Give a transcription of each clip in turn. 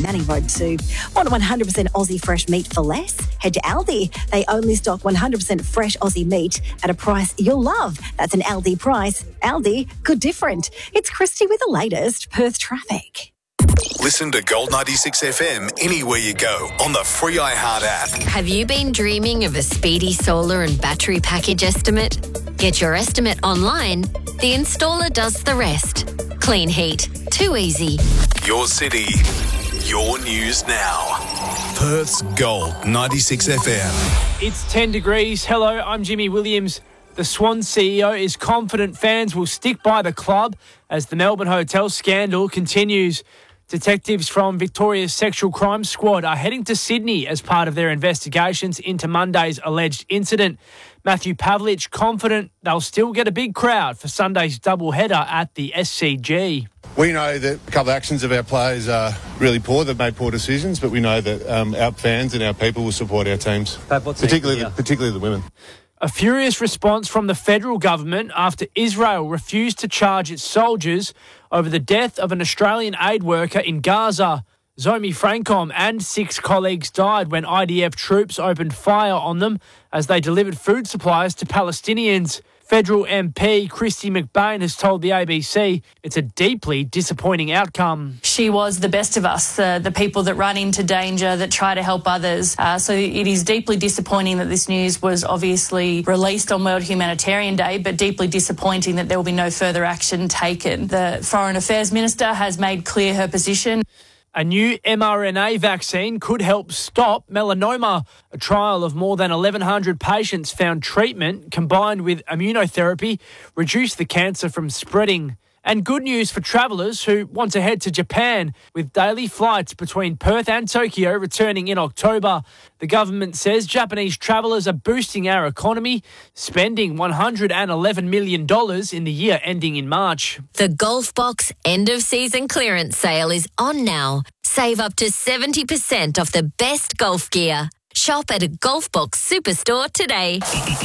Manning Road too. Want 100% Aussie fresh meat for less? Head to Aldi. They only stock 100% fresh Aussie meat at a price you'll love. That's an Aldi price. Aldi, good different. It's Christy with the latest Perth traffic. Listen to Gold 96 FM anywhere you go on the free iHeart app. Have you been dreaming of a speedy solar and battery package estimate? Get your estimate online. The installer does the rest. Clean heat. Too easy. Your city, your news now. Perth's Gold 96 FM. It's 10 degrees. Hello, I'm Jimmy Williams. The Swans CEO is confident fans will stick by the club as the Melbourne Hotel scandal continues. Detectives from Victoria's Sexual Crime Squad are heading to Sydney as part of their investigations into Monday's alleged incident. Matthew Pavlich confident they'll still get a big crowd for Sunday's doubleheader at the SCG. We know that a couple of actions of our players are really poor. They've made poor decisions, but we know that our fans and our people will support our teams, particularly the women. A furious response from the federal government after Israel refused to charge its soldiers over the death of an Australian aid worker in Gaza. Zomi Francom and 6 colleagues died when IDF troops opened fire on them as they delivered food supplies to Palestinians. Federal MP Christy McBain has told the ABC it's a deeply disappointing outcome. She was the best of us, the people that run into danger, that try to help others. So it is deeply disappointing that this news was obviously released on World Humanitarian Day, but deeply disappointing that there will be no further action taken. The Foreign Affairs Minister has made clear her position. A new mRNA vaccine could help stop melanoma. A trial of more than 1,100 patients found treatment combined with immunotherapy reduced the cancer from spreading. And good news for travellers who want to head to Japan, with daily flights between Perth and Tokyo returning in October. The government says Japanese travellers are boosting our economy, spending $111 million in the year ending in March. The Golf Box end of season clearance sale is on now. Save up to 70% off the best golf gear. Shop at a Golf Box superstore today.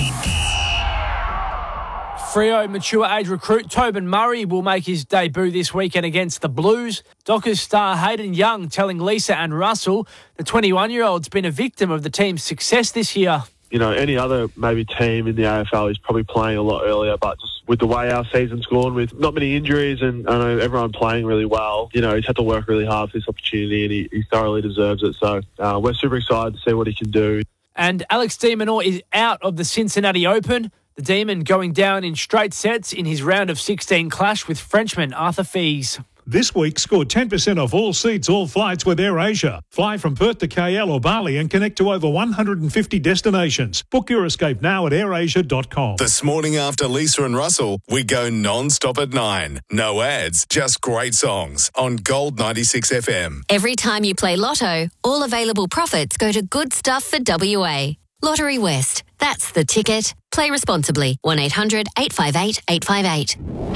Freo mature age recruit Tobin Murray will make his debut this weekend against the Blues. Dockers star Hayden Young telling Lisa and Russell the 21-year-old's been a victim of the team's success this year. You know, any other maybe team in the AFL is probably playing a lot earlier, but just with the way our season's gone, with not many injuries and I know everyone playing really well, you know, he's had to work really hard for this opportunity and he thoroughly deserves it. So we're super excited to see what he can do. And Alex de Minaur is out of the Cincinnati Open. The Demon going down in straight sets in his round of 16 clash with Frenchman Arthur Fils. This week, score 10% off all seats, all flights with AirAsia. Fly from Perth to KL or Bali and connect to over 150 destinations. Book your escape now at airasia.com. This morning after Lisa and Russell, we go non-stop at 9. No ads, just great songs on Gold 96 FM. Every time you play Lotto, all available profits go to Good Stuff for WA. Lottery West. That's the ticket. Play responsibly. 1-800-858-858.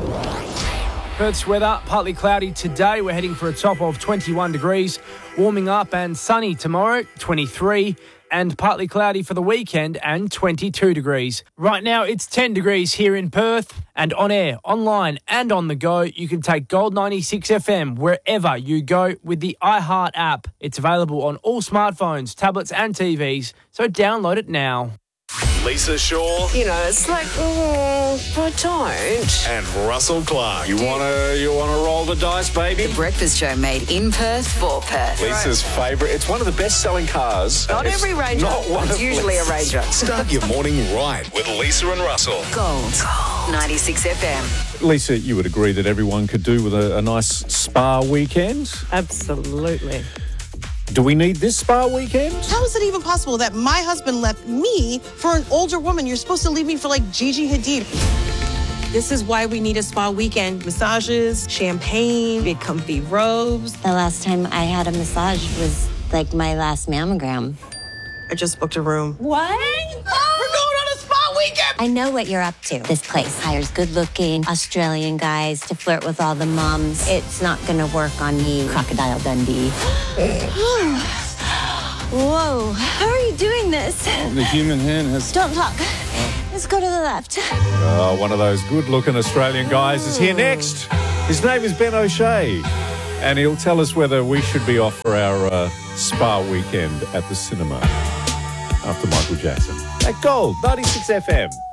Perth's weather, partly cloudy today. We're heading for a top of 21 degrees. Warming up and sunny tomorrow, 23. And partly cloudy for the weekend and 22 degrees. Right now, it's 10 degrees here in Perth. And on air, online and on the go, you can take Gold 96 FM wherever you go with the iHeart app. It's available on all smartphones, tablets and TVs. So download it now. Lisa Shaw. You know, it's like, I don't. And Russell Clark. You wanna roll the dice, baby? The Breakfast Show made in Perth for Perth. Lisa's favourite. It's one of the best-selling cars. Not every Ranger. It's usually a Ranger. Start your morning right with Lisa and Russell. Gold 96 FM. Lisa, you would agree that everyone could do with a nice spa weekend? Absolutely. Do we need this spa weekend? How is it even possible that my husband left me for an older woman? You're supposed to leave me for like Gigi Hadid. This is why we need a spa weekend. Massages, champagne, big comfy robes. The last time I had a massage was like my last mammogram. I just booked a room. What? We're going on a spa weekend! I know what you're up to. This place hires good-looking Australian guys to flirt with all the moms. It's not gonna work on me, Crocodile Dundee. Whoa, how are you doing this? The human hand has... Don't talk. Let's go to the left. One of those good-looking Australian guys is here next. His name is Ben O'Shea. And he'll tell us whether we should be off for our spa weekend at the cinema after Michael Jackson. At Gold 96 FM.